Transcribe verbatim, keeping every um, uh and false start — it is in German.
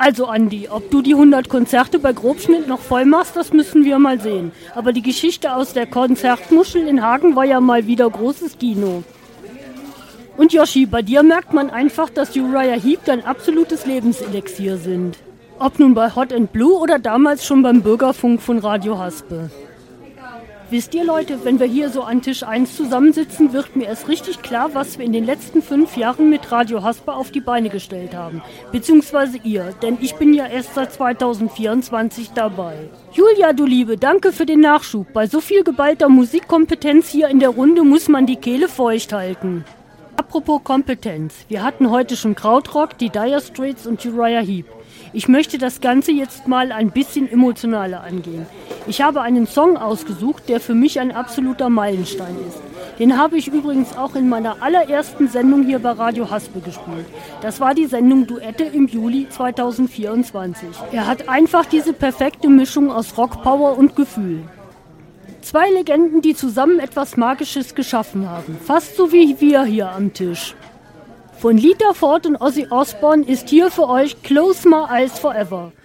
Also Andi, ob du die hundert Konzerte bei Grobschnitt noch voll machst, das müssen wir mal sehen. Aber die Geschichte aus der Konzertmuschel in Hagen war ja mal wieder großes Kino. Und Yoshi, bei dir merkt man einfach, dass Uriah Heep dein absolutes Lebenselixier sind. Ob nun bei Hot and Blue oder damals schon beim Bürgerfunk von Radio Haspe. Wisst ihr Leute, wenn wir hier so an Tisch eins zusammensitzen, wird mir erst richtig klar, was wir in den letzten fünf Jahren mit Radio Haspe auf die Beine gestellt haben. Beziehungsweise ihr, denn ich bin ja erst seit zweitausendvierundzwanzig dabei. Julia, du Liebe, danke für den Nachschub. Bei so viel geballter Musikkompetenz hier in der Runde muss man die Kehle feucht halten. Apropos Kompetenz, wir hatten heute schon Krautrock, die Dire Straits und Uriah Heep. Ich möchte das Ganze jetzt mal ein bisschen emotionaler angehen. Ich habe einen Song ausgesucht, der für mich ein absoluter Meilenstein ist. Den habe ich übrigens auch in meiner allerersten Sendung hier bei Radio Haspe gespielt. Das war die Sendung Duette im Juli zweitausendvierundzwanzig. Er hat einfach diese perfekte Mischung aus Rockpower und Gefühl. Zwei Legenden, die zusammen etwas Magisches geschaffen haben. Fast so wie wir hier am Tisch. Von Lita Ford und Ozzy Osbourne ist hier für euch Close My Eyes Forever.